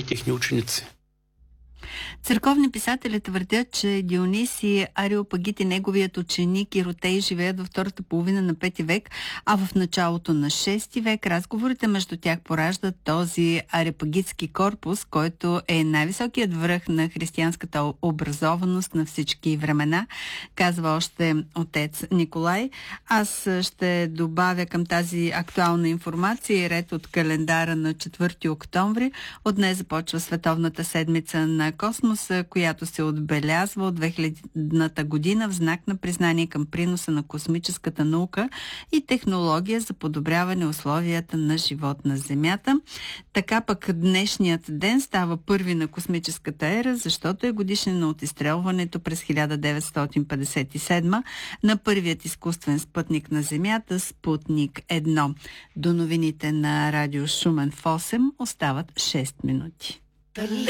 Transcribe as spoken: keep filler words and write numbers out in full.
техни ученици. Църковни писатели твърдят, че Дионисий Ареопагит и неговият ученик Иротей живеят във втората половина на пети век, а в началото на шести век разговорите между тях пораждат този ареопагитски корпус, който е най-високият връх на християнската образованост на всички времена, казва още отец Николай. Аз ще добавя към тази актуална информация и ред от календара на четвърти октомври. От днес започва Световната седмица на космоса, която се отбелязва от две хилядната година в знак на признание към приноса на космическата наука и технология за подобряване условията на живот на Земята. Така пък днешният ден става първи на космическата ера, защото е годишнина от изстрелването през хиляда деветстотин петдесет и седма на първият изкуствен спътник на Земята, Спутник едно. До новините на радио Шумен в осем остават шест минути.